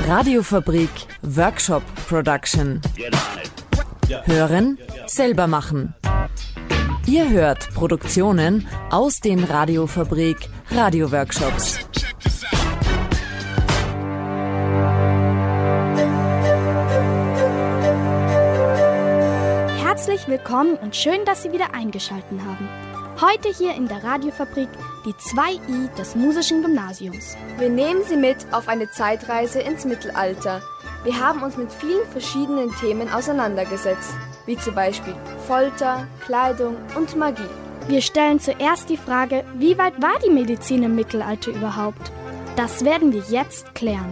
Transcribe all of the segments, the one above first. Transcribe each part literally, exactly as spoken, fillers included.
Radiofabrik Workshop Production. Hören, selber machen. Ihr hört Produktionen aus den Radiofabrik Radio-Workshops. Herzlich willkommen und schön, dass Sie wieder eingeschaltet haben. Heute hier in der Radiofabrik die zwei I des Musischen Gymnasiums. Wir nehmen Sie mit auf eine Zeitreise ins Mittelalter. Wir haben uns mit vielen verschiedenen Themen auseinandergesetzt, wie zum Beispiel Folter, Kleidung und Magie. Wir stellen zuerst die Frage, wie weit war die Medizin im Mittelalter überhaupt? Das werden wir jetzt klären.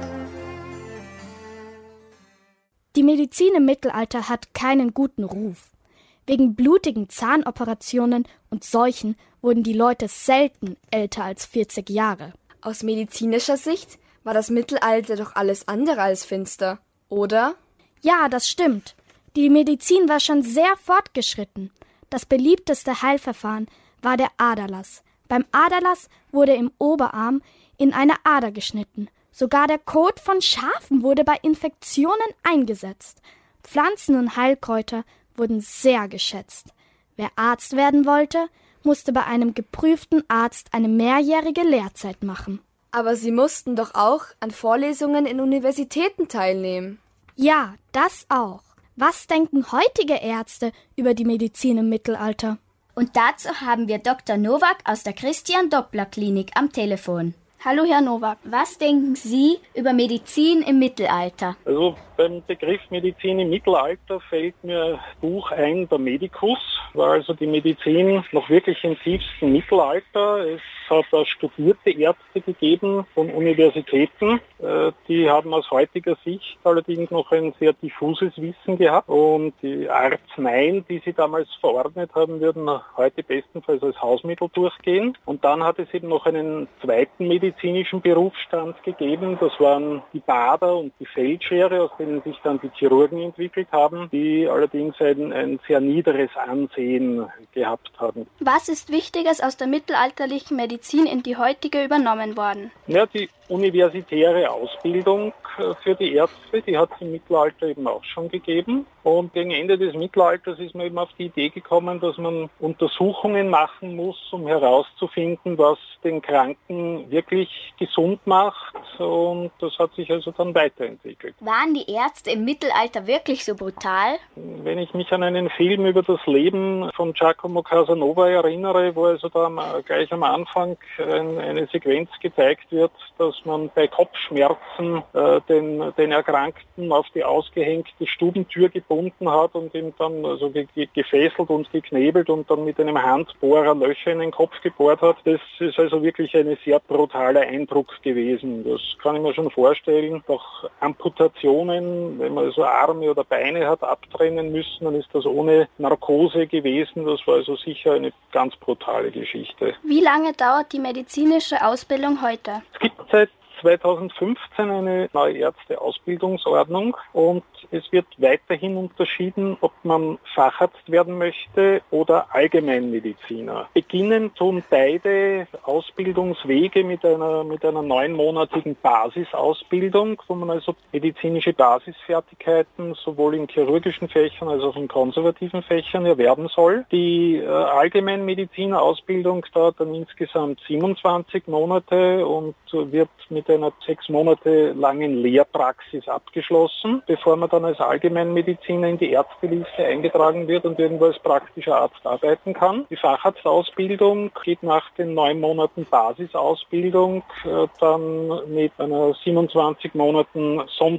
Die Medizin im Mittelalter hat keinen guten Ruf. Wegen blutigen Zahnoperationen und Seuchen wurden die Leute selten älter als vierzig Jahre. Aus medizinischer Sicht war das Mittelalter doch alles andere als finster, oder? Ja, das stimmt. Die Medizin war schon sehr fortgeschritten. Das beliebteste Heilverfahren war der Aderlass. Beim Aderlass wurde im Oberarm in eine Ader geschnitten. Sogar der Kot von Schafen wurde bei Infektionen eingesetzt. Pflanzen und Heilkräuter wurden sehr geschätzt. Wer Arzt werden wollte, musste bei einem geprüften Arzt eine mehrjährige Lehrzeit machen. Aber Sie mussten doch auch an Vorlesungen in Universitäten teilnehmen. Ja, das auch. Was denken heutige Ärzte über die Medizin im Mittelalter? Und dazu haben wir Doktor Nowak aus der Christian-Doppler-Klinik am Telefon. Hallo Herr Nowak, was denken Sie über Medizin im Mittelalter? Also beim Begriff Medizin im Mittelalter fällt mir Buch ein, der Medicus, war also die Medizin noch wirklich im tiefsten Mittelalter. Es hat auch studierte Ärzte gegeben von Universitäten. Die haben aus heutiger Sicht allerdings noch ein sehr diffuses Wissen gehabt. Und die Arzneien, die sie damals verordnet haben, würden heute bestenfalls als Hausmittel durchgehen. Und dann hat es eben noch einen zweiten medizinischen Berufsstand gegeben. Das waren die Bader und die Feldscherer, aus denen sich dann die Chirurgen entwickelt haben, die allerdings ein, ein sehr niederes Ansehen gehabt haben. Was ist Wichtiges aus der mittelalterlichen Medizin in die heutige übernommen worden? Ja, die universitäre Ausbildung für die Ärzte, die hat es im Mittelalter eben auch schon gegeben. Und gegen Ende des Mittelalters ist man eben auf die Idee gekommen, dass man Untersuchungen machen muss, um herauszufinden, was den Kranken wirklich gesund macht. Und das hat sich also dann weiterentwickelt. Waren die Ärzte im Mittelalter wirklich so brutal? Wenn ich mich an einen Film über das Leben von Giacomo Casanova erinnere, wo also da gleich am Anfang ein, eine Sequenz gezeigt wird, dass man bei Kopfschmerzen äh, den, den Erkrankten auf die ausgehängte Stubentür gebunden hat und ihm dann also ge- ge- gefesselt und geknebelt und dann mit einem Handbohrer Löcher in den Kopf gebohrt hat. Das ist also wirklich ein sehr brutaler Eindruck gewesen. Das kann ich mir schon vorstellen. Doch Amputationen, wenn man also Arme oder Beine hat abtrennen müssen, dann ist das ohne Narkose gewesen. Das war also sicher eine ganz brutale Geschichte. Wie lange dauert die medizinische Ausbildung heute? Es gibt seit zweitausendfünfzehn eine neue Ärzteausbildungsordnung und es wird weiterhin unterschieden, ob man Facharzt werden möchte oder Allgemeinmediziner. Beginnen tun beide Ausbildungswege mit einer, mit einer neunmonatigen Basisausbildung, wo man also medizinische Basisfertigkeiten sowohl in chirurgischen Fächern als auch in konservativen Fächern erwerben soll. Die äh, Allgemeinmedizinerausbildung dauert dann insgesamt siebenundzwanzig Monate und wird mit einer sechs Monate langen Lehrpraxis abgeschlossen, bevor man dann als Allgemeinmediziner in die Ärzteliste eingetragen wird und irgendwo als praktischer Arzt arbeiten kann. Die Facharztausbildung geht nach den neun Monaten Basisausbildung äh, dann mit einer siebenundzwanzig Monaten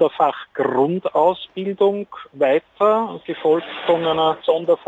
Sonderfachgrundausbildung weiter, gefolgt von einer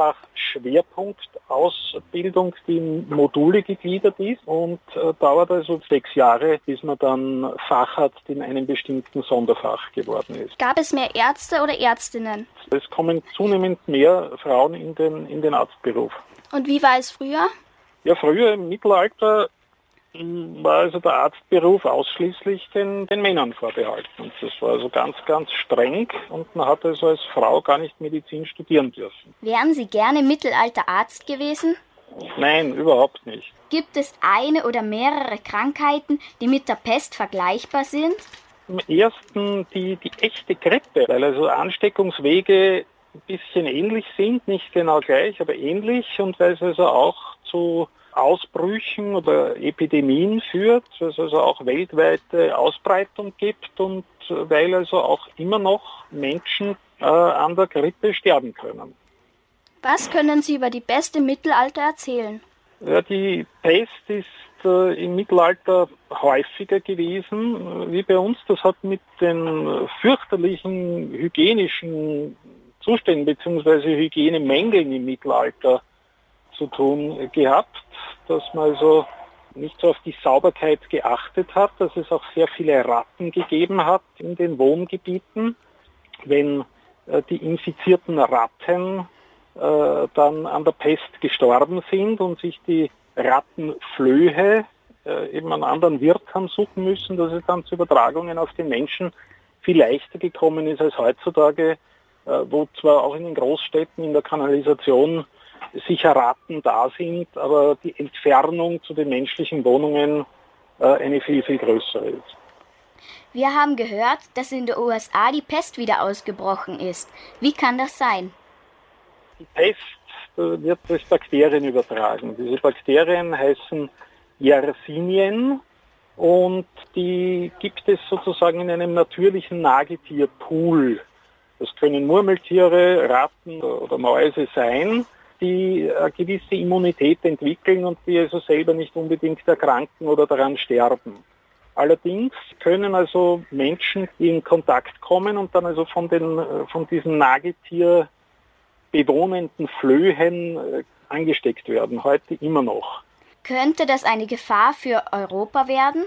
Sonderfachschwerpunktausbildung, die in Module gegliedert ist und äh, dauert also sechs Jahre, bis man dann Facharzt in einem bestimmten Sonderfach geworden ist. Gab es mehr Ärzte oder Ärztinnen? Es kommen zunehmend mehr Frauen in den, in den Arztberuf. Und wie war es früher? Ja, früher im Mittelalter war also der Arztberuf ausschließlich den, den Männern vorbehalten. Das war also ganz, ganz streng und man hat also als Frau gar nicht Medizin studieren dürfen. Wären Sie gerne im Mittelalter Arzt gewesen? Nein, überhaupt nicht. Gibt es eine oder mehrere Krankheiten, die mit der Pest vergleichbar sind? am ersten die, die echte Grippe, weil also Ansteckungswege ein bisschen ähnlich sind, nicht genau gleich, aber ähnlich, und weil es also auch zu Ausbrüchen oder Epidemien führt, weil es also auch weltweite Ausbreitung gibt und weil also auch immer noch Menschen äh, an der Grippe sterben können. Was können Sie über die Pest im Mittelalter erzählen? Ja, die Pest ist äh, im Mittelalter häufiger gewesen wie bei uns. Das hat mit den fürchterlichen hygienischen Zuständen bzw. Hygienemängeln im Mittelalter zu tun gehabt, dass man also nicht so auf die Sauberkeit geachtet hat, dass es auch sehr viele Ratten gegeben hat in den Wohngebieten. Wenn äh, die infizierten Ratten äh, dann an der Pest gestorben sind und sich die Rattenflöhe äh, eben an anderen Wirt haben suchen müssen, dass es dann zu Übertragungen auf den Menschen viel leichter gekommen ist als heutzutage, äh, wo zwar auch in den Großstädten in der Kanalisation sicher Ratten da sind, aber die Entfernung zu den menschlichen Wohnungen äh, eine viel, viel größere ist. Wir haben gehört, dass in den U S A die Pest wieder ausgebrochen ist. Wie kann das sein? Die Pest äh, wird durch Bakterien übertragen. Diese Bakterien heißen Yersinien und die gibt es sozusagen in einem natürlichen Nagetierpool. Das können Murmeltiere, Ratten oder Mäuse sein, die eine gewisse Immunität entwickeln und die also selber nicht unbedingt erkranken oder daran sterben. Allerdings können also Menschen, die in Kontakt kommen und dann also von den von diesen Nagetier bewohnenden Flöhen angesteckt werden, heute immer noch. Könnte das eine Gefahr für Europa werden?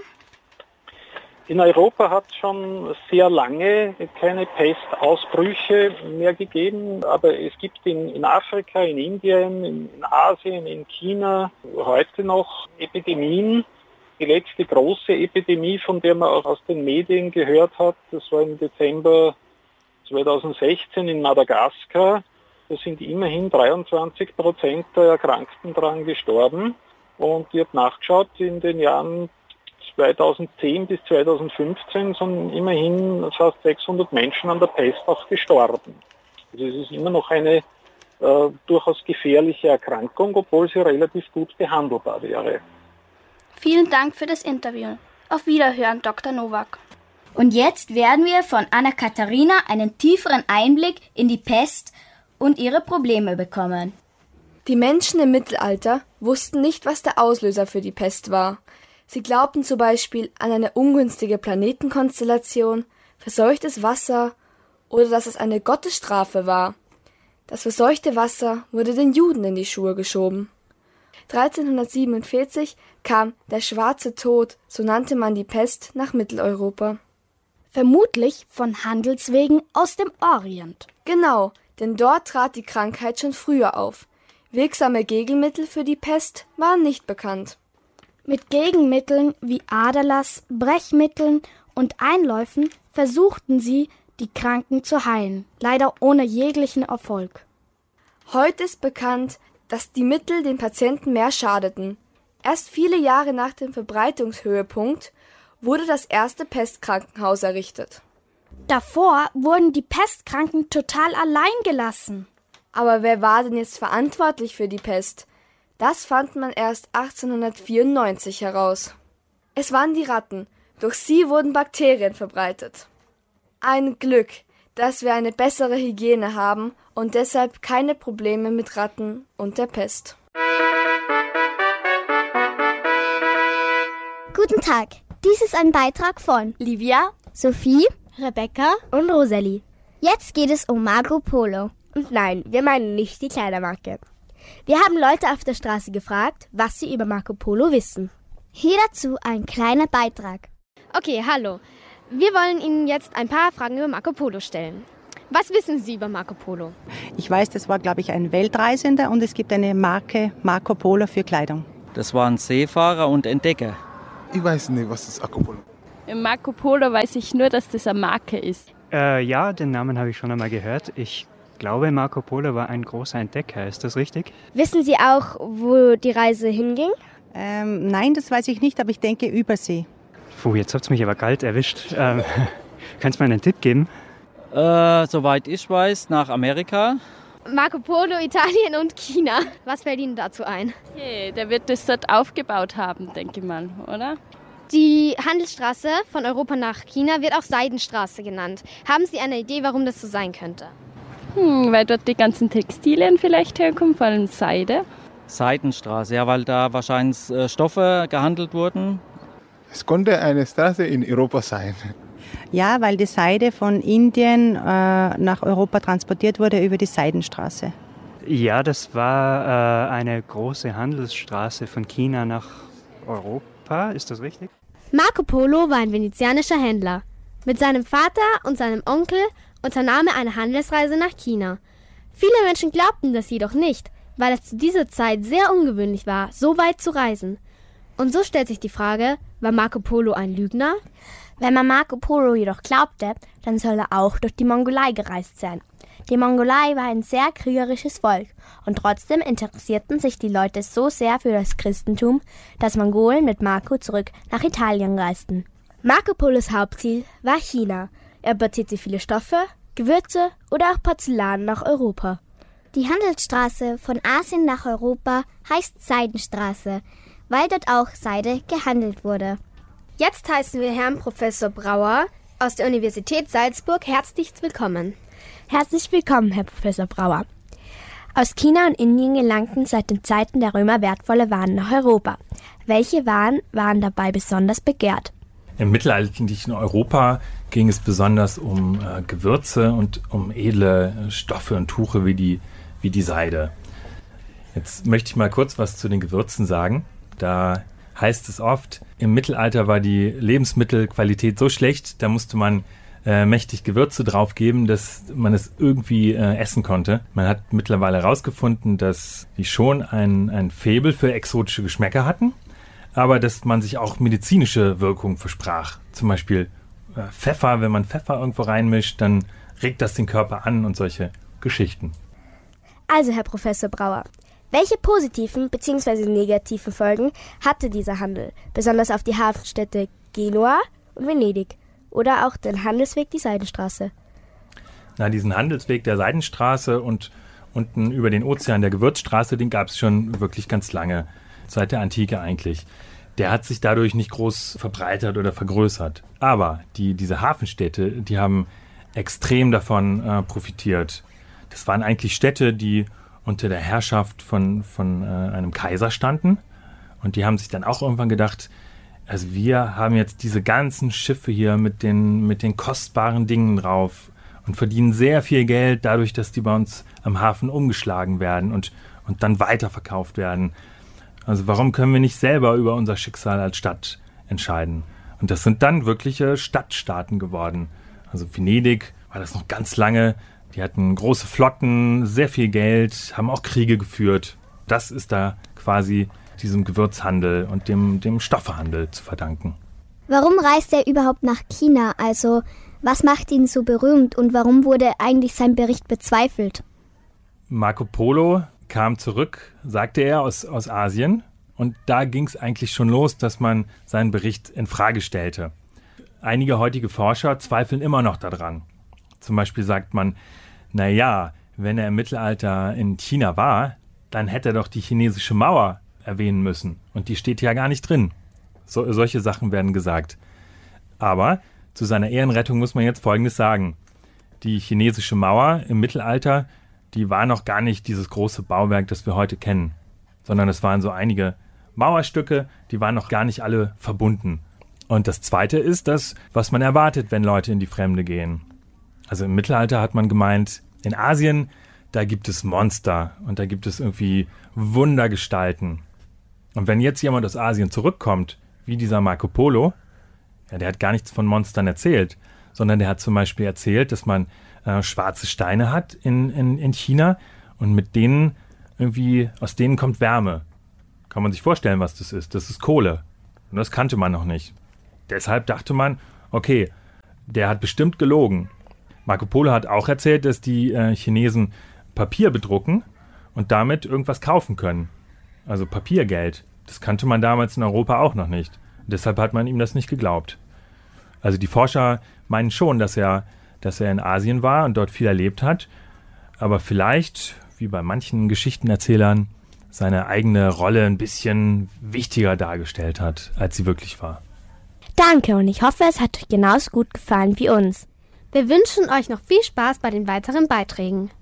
In Europa hat es schon sehr lange keine Pestausbrüche mehr gegeben, aber es gibt in, in Afrika, in Indien, in, in Asien, in China heute noch Epidemien. Die letzte große Epidemie, von der man auch aus den Medien gehört hat, das war im Dezember zweitausendsechzehn in Madagaskar. Da sind immerhin dreiundzwanzig Prozent der Erkrankten daran gestorben. Und ich habe nachgeschaut, in den Jahren zweitausendzehn bis zweitausendfünfzehn sind immerhin fast sechshundert Menschen an der Pest auch gestorben. Also es ist immer noch eine äh, durchaus gefährliche Erkrankung, obwohl sie relativ gut behandelbar wäre. Vielen Dank für das Interview. Auf Wiederhören, Doktor Nowak. Und jetzt werden wir von Anna-Katharina einen tieferen Einblick in die Pest und ihre Probleme bekommen. Die Menschen im Mittelalter wussten nicht, was der Auslöser für die Pest war. Sie glaubten zum Beispiel an eine ungünstige Planetenkonstellation, verseuchtes Wasser oder dass es eine Gottesstrafe war. Das verseuchte Wasser wurde den Juden in die Schuhe geschoben. dreizehnhundertsiebenundvierzig kam der Schwarze Tod, so nannte man die Pest, nach Mitteleuropa. Vermutlich von Handelswegen aus dem Orient. Genau, denn dort trat die Krankheit schon früher auf. Wirksame Gegenmittel für die Pest waren nicht bekannt. Mit Gegenmitteln wie Aderlass, Brechmitteln und Einläufen versuchten sie, die Kranken zu heilen, leider ohne jeglichen Erfolg. Heute ist bekannt, dass die Mittel den Patienten mehr schadeten. Erst viele Jahre nach dem Verbreitungshöhepunkt wurde das erste Pestkrankenhaus errichtet. Davor wurden die Pestkranken total allein gelassen. Aber wer war denn jetzt verantwortlich für die Pest? Das fand man erst achtzehnhundertvierundneunzig heraus. Es waren die Ratten, durch sie wurden Bakterien verbreitet. Ein Glück, dass wir eine bessere Hygiene haben und deshalb keine Probleme mit Ratten und der Pest. Guten Tag, dies ist ein Beitrag von Livia, Sophie, Rebecca und Rosalie. Jetzt geht es um Marco Polo. Und nein, wir meinen nicht die Kleidermarke. Wir haben Leute auf der Straße gefragt, was sie über Marco Polo wissen. Hier dazu ein kleiner Beitrag. Okay, hallo. Wir wollen Ihnen jetzt ein paar Fragen über Marco Polo stellen. Was wissen Sie über Marco Polo? Ich weiß, das war, glaube ich, ein Weltreisender und es gibt eine Marke Marco Polo für Kleidung. Das waren Seefahrer und Entdecker. Ich weiß nicht, was ist Marco Polo. Im Marco Polo weiß ich nur, dass das eine Marke ist. Äh, ja, den Namen habe ich schon einmal gehört. Ich Ich glaube, Marco Polo war ein großer Entdecker, ist das richtig? Wissen Sie auch, wo die Reise hinging? Ähm, nein, das weiß ich nicht, aber ich denke Übersee. Puh, jetzt habt ihr mich aber kalt erwischt. Ähm, kannst du mir einen Tipp geben? Äh, soweit ich weiß, nach Amerika. Marco Polo, Italien und China. Was fällt Ihnen dazu ein? Okay, der wird das dort aufgebaut haben, denke ich mal, oder? Die Handelsstraße von Europa nach China wird auch Seidenstraße genannt. Haben Sie eine Idee, warum das so sein könnte? Hm, weil dort die ganzen Textilien vielleicht herkommen, vor allem Seide. Seidenstraße, ja, weil da wahrscheinlich äh, Stoffe gehandelt wurden. Es konnte eine Straße in Europa sein. Ja, weil die Seide von Indien äh, nach Europa transportiert wurde über die Seidenstraße. Ja, das war äh, eine große Handelsstraße von China nach Europa. Ist das richtig? Marco Polo war ein venezianischer Händler. Mit seinem Vater und seinem Onkel unternahm er eine Handelsreise nach China. Viele Menschen glaubten das jedoch nicht, weil es zu dieser Zeit sehr ungewöhnlich war, so weit zu reisen. Und so stellt sich die Frage, war Marco Polo ein Lügner? Wenn man Marco Polo jedoch glaubte, dann soll er auch durch die Mongolei gereist sein. Die Mongolei war ein sehr kriegerisches Volk und trotzdem interessierten sich die Leute so sehr für das Christentum, dass Mongolen mit Marco zurück nach Italien reisten. Marco Polos Hauptziel war China. Er importierte viele Stoffe, Gewürze oder auch Porzellan nach Europa. Die Handelsstraße von Asien nach Europa heißt Seidenstraße, weil dort auch Seide gehandelt wurde. Jetzt heißen wir Herrn Professor Brauer aus der Universität Salzburg herzlich willkommen. Herzlich willkommen, Herr Professor Brauer. Aus China und Indien gelangten seit den Zeiten der Römer wertvolle Waren nach Europa. Welche Waren waren dabei besonders begehrt? Im mittelalterlichen Europa ging es besonders um äh, Gewürze und um edle Stoffe und Tuche wie die, wie die Seide. Jetzt möchte ich mal kurz was zu den Gewürzen sagen. Da heißt es oft, im Mittelalter war die Lebensmittelqualität so schlecht, da musste man äh, mächtig Gewürze draufgeben, dass man es irgendwie äh, essen konnte. Man hat mittlerweile herausgefunden, dass die schon ein, ein Faible für exotische Geschmäcker hatten, aber dass man sich auch medizinische Wirkungen versprach. Zum Beispiel äh, Pfeffer, wenn man Pfeffer irgendwo reinmischt, dann regt das den Körper an und solche Geschichten. Also, Herr Professor Brauer, welche positiven bzw. negativen Folgen hatte dieser Handel, besonders auf die Hafenstädte Genua und Venedig oder auch den Handelsweg, die Seidenstraße? Na, diesen Handelsweg der Seidenstraße und unten über den Ozean der Gewürzstraße, den gab es schon wirklich ganz lange, seit der Antike eigentlich. Der hat sich dadurch nicht groß verbreitert oder vergrößert. Aber die, diese Hafenstädte, die haben extrem davon äh, profitiert. Das waren eigentlich Städte, die unter der Herrschaft von, von äh, einem Kaiser standen. Und die haben sich dann auch irgendwann gedacht, also wir haben jetzt diese ganzen Schiffe hier mit den, mit den kostbaren Dingen drauf und verdienen sehr viel Geld dadurch, dass die bei uns am Hafen umgeschlagen werden und, und dann weiterverkauft werden. Also warum können wir nicht selber über unser Schicksal als Stadt entscheiden? Und das sind dann wirkliche Stadtstaaten geworden. Also Venedig war das noch ganz lange. Die hatten große Flotten, sehr viel Geld, haben auch Kriege geführt. Das ist da quasi diesem Gewürzhandel und dem, dem Stoffehandel zu verdanken. Warum reist er überhaupt nach China? Also, was macht ihn so berühmt und warum wurde eigentlich sein Bericht bezweifelt? Marco Polo kam zurück, sagte er, aus, aus Asien. Und da ging es eigentlich schon los, dass man seinen Bericht in Frage stellte. Einige heutige Forscher zweifeln immer noch daran. Zum Beispiel sagt man, naja, wenn er im Mittelalter in China war, dann hätte er doch die chinesische Mauer erwähnen müssen. Und die steht ja gar nicht drin. So, solche Sachen werden gesagt. Aber zu seiner Ehrenrettung muss man jetzt Folgendes sagen. Die chinesische Mauer im Mittelalter, die war noch gar nicht dieses große Bauwerk, das wir heute kennen. Sondern es waren so einige Mauerstücke, die waren noch gar nicht alle verbunden. Und das Zweite ist das, was man erwartet, wenn Leute in die Fremde gehen. Also im Mittelalter hat man gemeint, in Asien, da gibt es Monster und da gibt es irgendwie Wundergestalten. Und wenn jetzt jemand aus Asien zurückkommt, wie dieser Marco Polo, ja, der hat gar nichts von Monstern erzählt, sondern der hat zum Beispiel erzählt, dass man äh, schwarze Steine hat in, in, in China und mit denen irgendwie, aus denen kommt Wärme. Kann man sich vorstellen, was das ist? Das ist Kohle. Und das kannte man noch nicht. Deshalb dachte man, okay, der hat bestimmt gelogen. Marco Polo hat auch erzählt, dass die äh, Chinesen Papier bedrucken und damit irgendwas kaufen können. Also Papiergeld. Das kannte man damals in Europa auch noch nicht. Deshalb hat man ihm das nicht geglaubt. Also die Forscher meinen schon, dass er, dass er in Asien war und dort viel erlebt hat, aber vielleicht, wie bei manchen Geschichtenerzählern, seine eigene Rolle ein bisschen wichtiger dargestellt hat, als sie wirklich war. Danke und ich hoffe, es hat euch genauso gut gefallen wie uns. Wir wünschen euch noch viel Spaß bei den weiteren Beiträgen.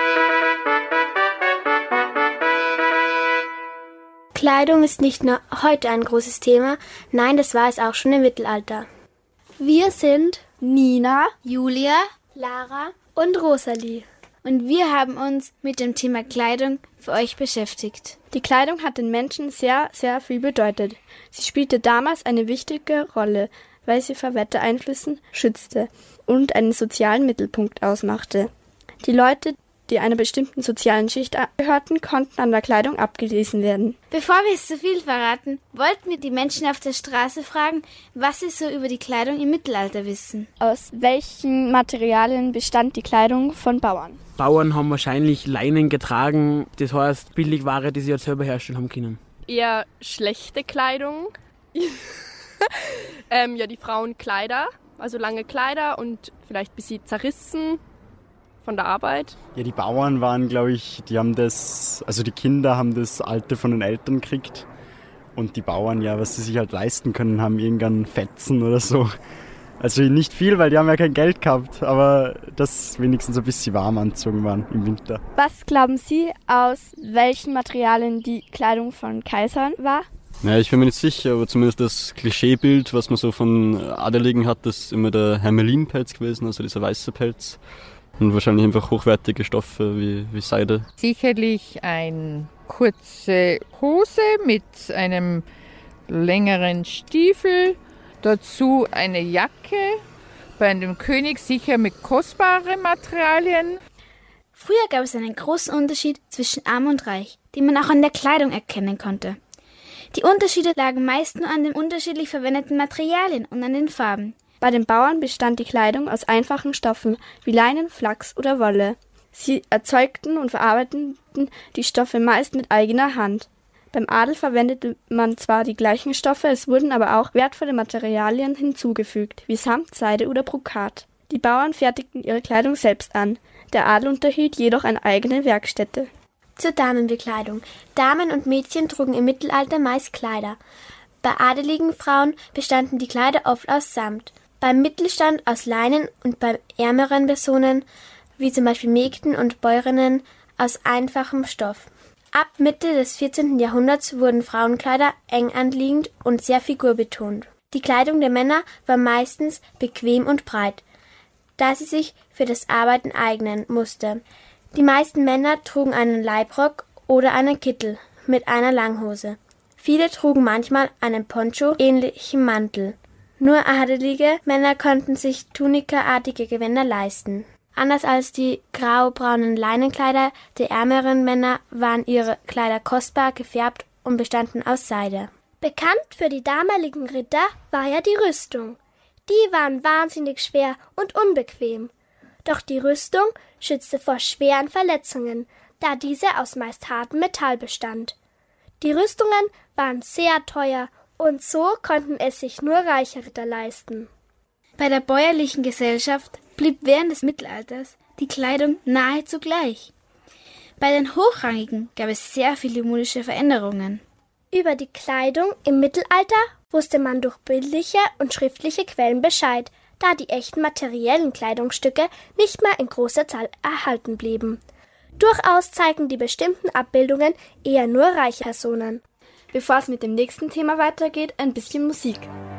Kleidung ist nicht nur heute ein großes Thema, nein, das war es auch schon im Mittelalter. Wir sind Nina, Julia, Lara und Rosalie. Und wir haben uns mit dem Thema Kleidung für euch beschäftigt. Die Kleidung hat den Menschen sehr, sehr viel bedeutet. Sie spielte damals eine wichtige Rolle, weil sie vor Wettereinflüssen schützte und einen sozialen Mittelpunkt ausmachte. Die Leute, die einer bestimmten sozialen Schicht gehörten, konnten an der Kleidung abgelesen werden. Bevor wir es zu viel verraten, wollten wir die Menschen auf der Straße fragen, was sie so über die Kleidung im Mittelalter wissen. Aus welchen Materialien bestand die Kleidung von Bauern? Bauern haben wahrscheinlich Leinen getragen, das heißt Billigware, die sie jetzt selber herstellen haben können. Eher schlechte Kleidung. ähm, ja, die Frauen Kleider, also lange Kleider und vielleicht ein bisschen zerrissen von der Arbeit. Ja, die Bauern waren, glaube ich, die haben das, also die Kinder haben das Alte von den Eltern gekriegt und die Bauern, ja, was sie sich halt leisten können, haben irgendeinen Fetzen oder so. Also nicht viel, weil die haben ja kein Geld gehabt, aber das wenigstens ein bisschen warm anzogen waren im Winter. Was glauben Sie, aus welchen Materialien die Kleidung von Kaisern war? Ja, ich bin mir nicht sicher, aber zumindest das Klischeebild, was man so von Adeligen hat, das ist immer der Hermelinpelz gewesen, also dieser weiße Pelz. Und wahrscheinlich einfach hochwertige Stoffe wie, wie Seide. Sicherlich eine kurze Hose mit einem längeren Stiefel, dazu eine Jacke, bei einem König sicher mit kostbaren Materialien. Früher gab es einen großen Unterschied zwischen Arm und Reich, den man auch an der Kleidung erkennen konnte. Die Unterschiede lagen meist nur an den unterschiedlich verwendeten Materialien und an den Farben. Bei den Bauern bestand die Kleidung aus einfachen Stoffen wie Leinen, Flachs oder Wolle. Sie erzeugten und verarbeiteten die Stoffe meist mit eigener Hand. Beim Adel verwendete man zwar die gleichen Stoffe, es wurden aber auch wertvolle Materialien hinzugefügt, wie Samt, Seide oder Brokat. Die Bauern fertigten ihre Kleidung selbst an. Der Adel unterhielt jedoch eine eigene Werkstätte. Zur Damenbekleidung. Damen und Mädchen trugen im Mittelalter meist Kleider. Bei adeligen Frauen bestanden die Kleider oft aus Samt. Beim Mittelstand aus Leinen und bei ärmeren Personen, wie zum Beispiel Mägden und Bäuerinnen, aus einfachem Stoff. Ab Mitte des vierzehnten Jahrhunderts wurden Frauenkleider eng anliegend und sehr figurbetont. Die Kleidung der Männer war meistens bequem und breit, da sie sich für das Arbeiten eignen musste. Die meisten Männer trugen einen Leibrock oder einen Kittel mit einer Langhose. Viele trugen manchmal einen Poncho-ähnlichen Mantel. Nur adelige Männer konnten sich Tunika-artige Gewänder leisten. Anders als die graubraunen Leinenkleider der ärmeren Männer waren ihre Kleider kostbar gefärbt und bestanden aus Seide. Bekannt für die damaligen Ritter war ja die Rüstung. Die waren wahnsinnig schwer und unbequem. Doch die Rüstung schützte vor schweren Verletzungen, da diese aus meist hartem Metall bestand. Die Rüstungen waren sehr teuer und so konnten es sich nur reiche Ritter leisten. Bei der bäuerlichen Gesellschaft blieb während des Mittelalters die Kleidung nahezu gleich. Bei den Hochrangigen gab es sehr viele modische Veränderungen. Über die Kleidung im Mittelalter wusste man durch bildliche und schriftliche Quellen Bescheid, da die echten materiellen Kleidungsstücke nicht mehr in großer Zahl erhalten blieben. Durchaus zeigen die bestimmten Abbildungen eher nur reiche Personen. Bevor es mit dem nächsten Thema weitergeht, ein bisschen Musik.